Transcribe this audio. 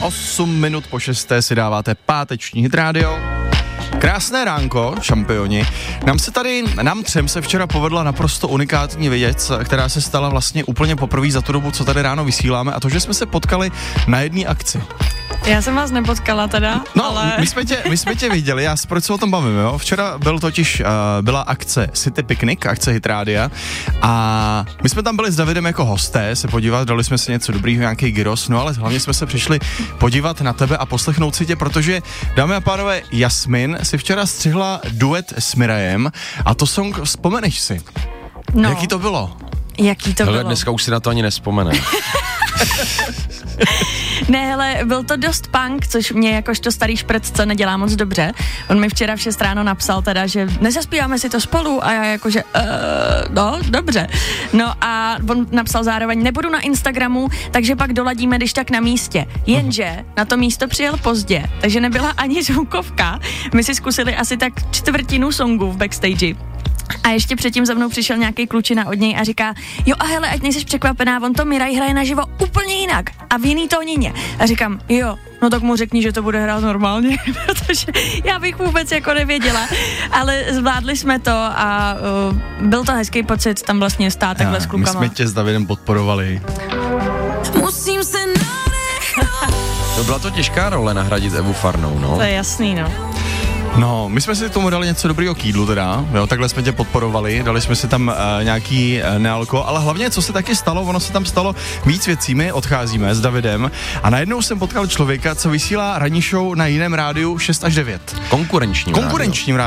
8 minut po 6 si dáváte páteční Hit Radio. Krásné ránko, šampioni. Nám třem se včera povedla naprosto unikátní věc, která se stala vlastně úplně poprvé za tu dobu, co tady ráno vysíláme, a to, že jsme se potkali na jedné akci. Já jsem vás nepotkala teda, no, ale... my jsme tě viděli, proč se o tom bavím, jo? Včera byla akce City Picnic, akce Hit Rádia, a my jsme tam byli s Davidem jako hosté se podívat, dali jsme si něco dobrýho, nějaký gyros, no ale hlavně jsme se přišli podívat na tebe a poslechnout si tě, protože, dámy a pánové, Jasmin si včera střihla duet s Mirajem a to song vzpomeneš si. No. Jaký to bylo? Hele, dneska už si na to ani nevzpomene. Ne, hele, byl to dost punk, což mě jakožto starý šprec, co nedělá moc dobře. On mi včera v 6 ráno napsal teda, že nezaspíváme si to spolu a já jakože, no, dobře. No a on napsal zároveň, nebudu na Instagramu, takže pak doladíme, když tak na místě. Jenže na to místo přijel pozdě, takže nebyla ani zvukovka. My si zkusili asi tak 1/4 songu v backstage. A ještě předtím za mnou přišel nějaký klučina od něj a říká, jo a hele, ať nejseš překvapená, on to Miraj hraje naživo úplně jinak a v jiný tónině. A říkám, jo, no tak mu řekni, že to bude hrát normálně, protože já bych vůbec jako nevěděla, ale zvládli jsme to a byl to hezký pocit tam vlastně stát takhle s klukama. My jsme tě s Davidem podporovali. Musím se To byla to těžká role nahradit Evu Farnou, no. To je jasný, no. No, my jsme si tomu dali něco dobrýho k jídlu teda, jo, takhle jsme tě podporovali, dali jsme si tam nějaký nealko, ale hlavně, co se taky stalo, ono se tam stalo víc věcí, my odcházíme s Davidem a najednou jsem potkal člověka, co vysílá ranní show na jiném rádiu 6 až 9. Konkurenčním rádiu.